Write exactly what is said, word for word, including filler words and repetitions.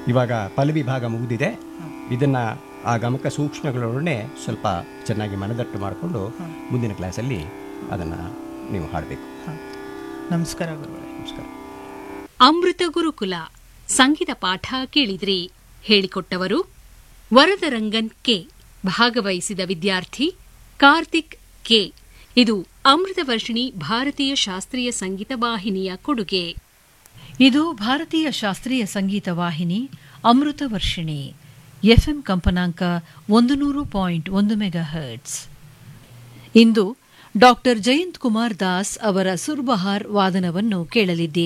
ಇವಾಗ ಪಲ್ಲವಿ ಭಾಗ ಮುಗಿದಿದೆ. ಇದನ್ನ ಆ ಗಮಕ ಸೂಕ್ಷ್ಮಗಳೊಡನೆ ಸ್ವಲ್ಪ ಚೆನ್ನಾಗಿ ಮನದಟ್ಟು ಮಾಡಿಕೊಂಡು ಮುಂದಿನ ಕ್ಲಾಸಲ್ಲಿ ಅದನ್ನು ನೀವು ಹಾಡಬೇಕು. ನಮಸ್ಕಾರ ಗುರುಗಳೇ. ನಮಸ್ಕಾರ. ಅಮೃತ ಗುರುಕುಲ ಸಂಗೀತ ಪಾಠ ಕೇಳಿದ್ರಿ. ಹೇಳಿಕೊಟ್ಟವರು ವರದರಂಗನ್ ಕೆ. ಭಾಗವಹಿಸಿದ ವಿದ್ಯಾರ್ಥಿ ಕಾರ್ತಿಕ್ ಕೆ. ಇದು ಅಮೃತ ವರ್ಷಿಣಿ ಭಾರತೀಯ ಶಾಸ್ತ್ರೀಯ ಸಂಗೀತ ವಾಹಿನಿಯ ಕೊಡುಗೆ. ಇದು ಭಾರತೀಯ ಶಾಸ್ತ್ರೀಯ ಸಂಗೀತ ವಾಹಿನಿ ಅಮೃತ ವರ್ಷಿಣಿ, ಎಫ್ಎಂ ಕಂಪನಾಂಕ ಒಂದು ನೂರು ಪಾಯಿಂಟ್ ಒಂದು ಮೆಗಾ ಹರ್ಟ್ಸ್. ಇಂದು ಡಾಕ್ಟರ್ ಜಯಂತ್ ಕುಮಾರ್ ದಾಸ್ ಅವರ ಸುರ್ಬಹಾರ್ ವಾದನವನ್ನು ಕೇಳಲಿದ್ದೀರಿ.